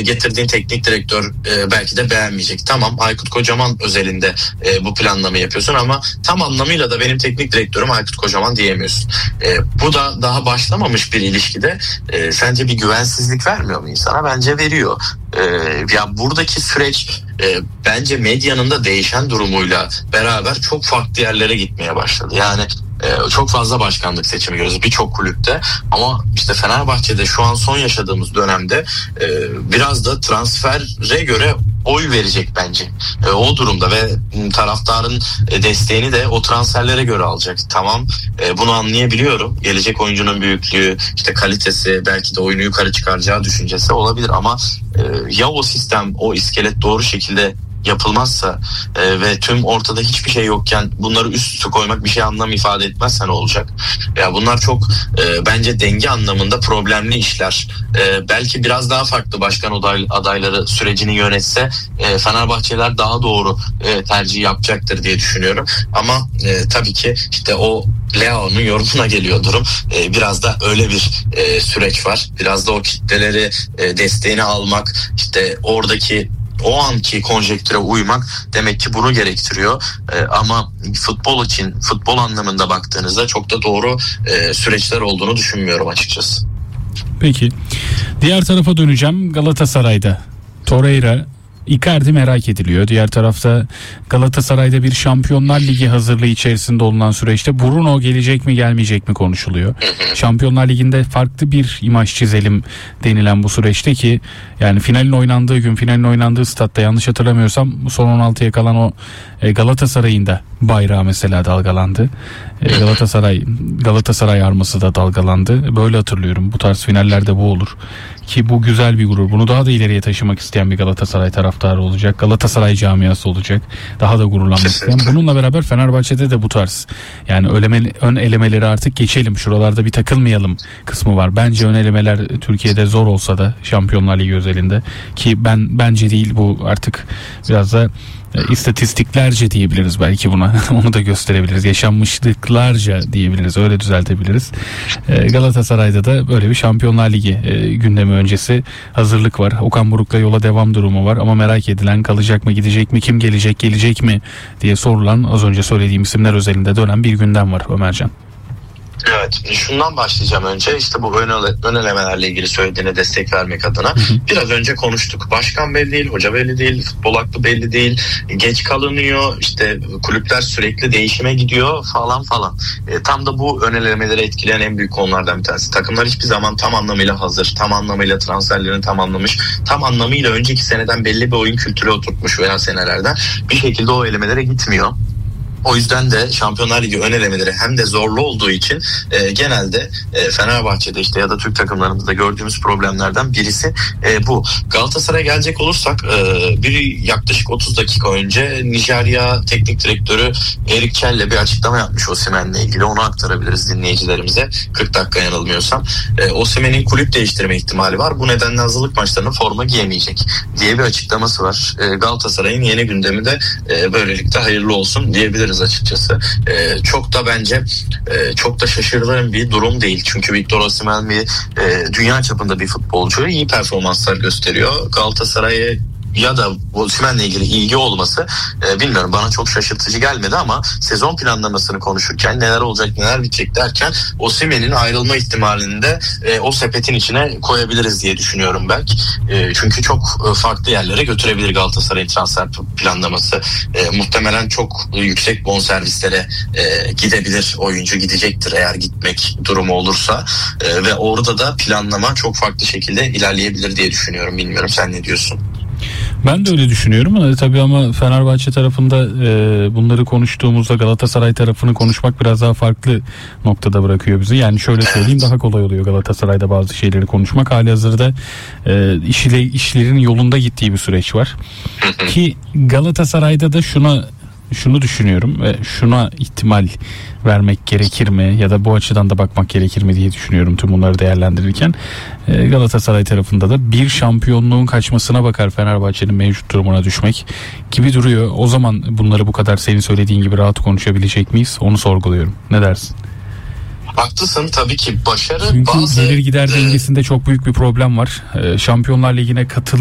getirdiğin teknik direktör belki de beğenmeyecek. Tamam, Aykut Kocaman özelinde bu planlamayı yapıyorsun ama tam anlamıyla da benim teknik direktörüm Aykut Kocaman diyemiyorsun. Bu da daha başlamamış bir ilişkide sence bir güvensizlik vermiyor mu insana? Bence veriyor. Ya buradaki süreç bence medyanın da değişen durumuyla beraber çok farklı yerlere gitmeye başladı. Yani çok fazla başkanlık seçimi görüyoruz birçok kulüpte ama işte Fenerbahçe'de şu an son yaşadığımız dönemde biraz da transfere göre oy verecek bence. O durumda ve taraftarın desteğini de o transferlere göre alacak. Tamam, bunu anlayabiliyorum. Gelecek oyuncunun büyüklüğü, işte kalitesi, belki de oyunu yukarı çıkaracağı düşüncesi olabilir ama ya o sistem, o iskelet doğru şekilde yapılmazsa ve tüm ortada hiçbir şey yokken bunları üst üste koymak bir şey anlam ifade etmezse ne olacak? Ya bunlar çok bence denge anlamında problemli işler. Belki biraz daha farklı başkan adayları sürecini yönetse Fenerbahçeliler daha doğru tercih yapacaktır diye düşünüyorum. Ama tabii ki işte o Leao'nun yorumuna geliyor durum. Biraz da öyle bir süreç var. Biraz da o kitleleri desteğini almak, işte oradaki o anki konjektüre uymak demek ki bunu gerektiriyor. Ama futbol için, futbol anlamında baktığınızda çok da doğru süreçler olduğunu düşünmüyorum açıkçası. Peki. Diğer tarafa döneceğim. Galatasaray'da Torreira, Icardi merak ediliyor. Diğer tarafta Galatasaray'da bir Şampiyonlar Ligi hazırlığı içerisinde olunan süreçte Bruno gelecek mi gelmeyecek mi konuşuluyor. Şampiyonlar Ligi'nde farklı bir imaj çizelim denilen bu süreçte ki yani finalin oynandığı gün, finalin oynandığı statta yanlış hatırlamıyorsam son 16'ya kalan o Galatasaray'ın da bayrağı mesela dalgalandı. Galatasaray arması da dalgalandı. Böyle hatırlıyorum. Bu tarz finallerde bu olur. Ki bu güzel bir gurur. Bunu daha da ileriye taşımak isteyen bir Galatasaray taraftarı olacak. Galatasaray camiası olacak. Daha da gururlanmak isteyen. Bununla beraber Fenerbahçe'de de bu tarz. Yani ön elemeleri artık geçelim. Şuralarda bir takılmayalım kısmı var. Bence ön elemeler Türkiye'de zor olsa da Şampiyonlar Ligi özelinde. Ki bence değil, bu artık biraz da istatistiklerce diyebiliriz belki buna. Onu da gösterebiliriz. Yaşanmışlıklarca diyebiliriz. Öyle düzeltebiliriz. Galatasaray'da da böyle bir Şampiyonlar Ligi gündemi öncesi hazırlık var. Okan Buruk'la yola devam durumu var ama merak edilen, kalacak mı, gidecek mi, kim gelecek mi diye sorulan, az önce söylediğim isimler özelinde dönen bir gündem var Ömercan. Evet, şundan başlayacağım önce. İşte bu ön elemelerle ilgili söylediğine destek vermek adına. Biraz önce konuştuk. Başkan belli değil, hoca belli değil, futbol aklı belli değil. Geç kalınıyor, işte kulüpler sürekli değişime gidiyor falan. Tam da bu ön elemeleri etkileyen en büyük konulardan bir tanesi. Takımlar hiçbir zaman tam anlamıyla hazır, tam anlamıyla transferlerini tamamlamış, tam anlamıyla önceki seneden belli bir oyun kültürü oturtmuş veya senelerden bir şekilde o elemelere gitmiyor. O yüzden de Şampiyonlar Ligi ön elemeleri hem de zorlu olduğu için genelde Fenerbahçe'de işte ya da Türk takımlarında da gördüğümüz problemlerden birisi bu. Galatasaray'a gelecek olursak yaklaşık 30 dakika önce Nijerya teknik direktörü Erik Çel'le bir açıklama yapmış Osimhen'le ilgili. Onu aktarabiliriz dinleyicilerimize. 40 dakika yanılmıyorsam. Osimhen'in kulüp değiştirme ihtimali var. Bu nedenle hazırlık maçlarına forma giyemeyecek diye bir açıklaması var. Galatasaray'ın yeni gündemi de böylelikle hayırlı olsun diyebiliriz açıkçası. Çok da bence çok da şaşırdığım bir durum değil. Çünkü Victor Osimhen bir dünya çapında bir futbolcu, iyi performanslar gösteriyor. Galatasaray'a ya da Osimhen'le ilgili ilgi olması bilmiyorum, bana çok şaşırtıcı gelmedi ama sezon planlamasını konuşurken neler olacak neler bitecek derken Osimhen'in ayrılma ihtimalini de o sepetin içine koyabiliriz diye düşünüyorum belki. Çünkü çok farklı yerlere götürebilir Galatasaray'ın transfer planlaması. Muhtemelen çok yüksek bonservislere gidebilir, oyuncu gidecektir eğer gitmek durumu olursa ve orada da planlama çok farklı şekilde ilerleyebilir diye düşünüyorum. Bilmiyorum, sen ne diyorsun? Ben de öyle düşünüyorum. Tabii ama Fenerbahçe tarafında bunları konuştuğumuzda Galatasaray tarafını konuşmak biraz daha farklı noktada bırakıyor bizi. Yani şöyle söyleyeyim, daha kolay oluyor Galatasaray'da bazı şeyleri konuşmak. Halihazırda işlerin yolunda gittiği bir süreç var. Ki Galatasaray'da da şunu düşünüyorum ve şuna ihtimal vermek gerekir mi ya da bu açıdan da bakmak gerekir mi diye düşünüyorum tüm bunları değerlendirirken. Galatasaray tarafında da bir şampiyonluğun kaçmasına bakar Fenerbahçe'nin mevcut durumuna düşmek gibi duruyor. O zaman bunları bu kadar senin söylediğin gibi rahat konuşabilecek miyiz? Onu sorguluyorum. Ne dersin? Haklısın, tabii ki başarı çünkü bazı gelir gider dengesinde çok büyük bir problem var. Şampiyonlar Ligi'ne